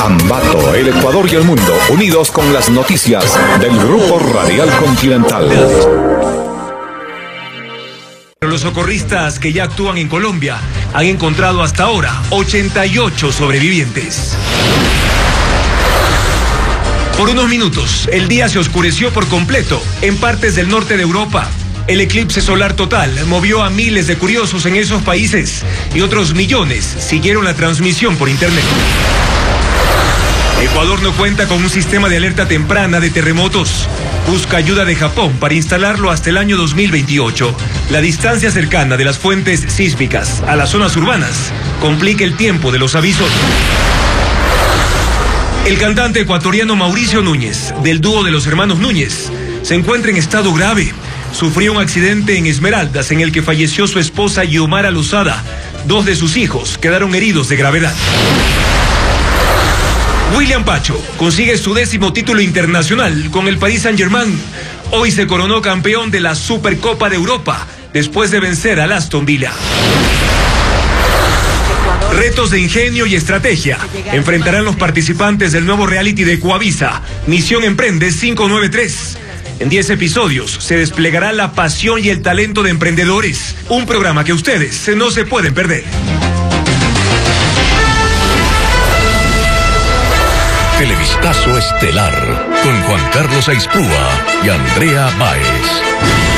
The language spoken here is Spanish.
Ambato, el Ecuador y el mundo, unidos con las noticias del Grupo Radial Continental. Los socorristas que ya actúan en Colombia han encontrado hasta ahora 88 sobrevivientes. Por unos minutos, el día se oscureció por completo en partes del norte de Europa. El eclipse solar total movió a miles de curiosos en esos países y otros millones siguieron la transmisión por internet. Ecuador no cuenta con un sistema de alerta temprana de terremotos. Busca ayuda de Japón para instalarlo hasta el año 2028. La distancia cercana de las fuentes sísmicas a las zonas urbanas complica el tiempo de los avisos. El cantante ecuatoriano Mauricio Núñez, del dúo de los hermanos Núñez, se encuentra en estado grave. Sufrió un accidente en Esmeraldas en el que falleció su esposa Yomara Lozada. 2 de sus hijos quedaron heridos de gravedad. William Pacho consigue su 10º título internacional con el Paris Saint-Germain. Hoy se coronó campeón de la Supercopa de Europa después de vencer al Aston Villa. Retos de ingenio y estrategia enfrentarán los participantes del nuevo reality de Coavisa, Misión Emprende 593. En 10 episodios se desplegará la pasión y el talento de emprendedores. Un programa que ustedes no se pueden perder. Televistazo estelar con Juan Carlos Aispúa y Andrea Báez.